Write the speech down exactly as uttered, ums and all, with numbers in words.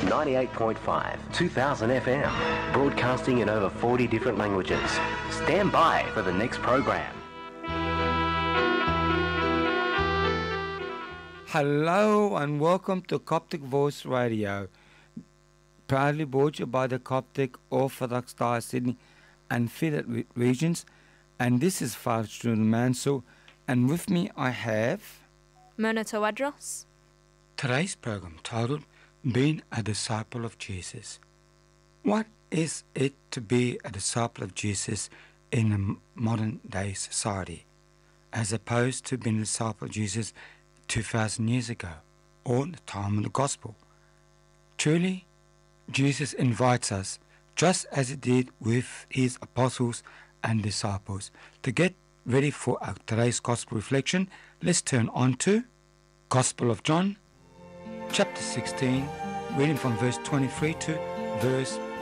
ninety-eight point five, two thousand F M, broadcasting in over forty different languages. Stand by for the next program. Hello and welcome to Coptic Voice Radio, proudly brought to you by the Coptic Orthodox Diocese Sydney and Fidat regions. And this is Father Student Mansell, and with me I have Mona Tawadros. Today's program titled Being a Disciple of Jesus. What is it to be a disciple of Jesus in a modern day society, as opposed to being a disciple of Jesus two thousand years ago, or the time of the Gospel? Truly, Jesus invites us, just as he did with his apostles and disciples. To get ready for our today's Gospel reflection, let's turn on to Gospel of John, chapter sixteen, reading from verse twenty-three to verse